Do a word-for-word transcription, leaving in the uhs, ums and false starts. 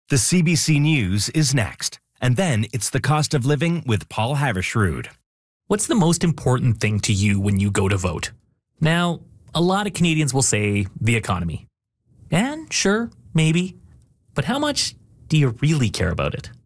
The C B C News is next. And then it's the cost of living with Paul Havershrud. What's the most important thing to you when you go to vote? Now, a lot of Canadians will say the economy. And sure, maybe. But how much do you really care about it?